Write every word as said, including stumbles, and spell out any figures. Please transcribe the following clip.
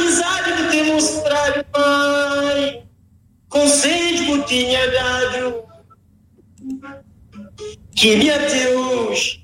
amizade que te mostrado, pai, conselho que tinha dado, que me até hoje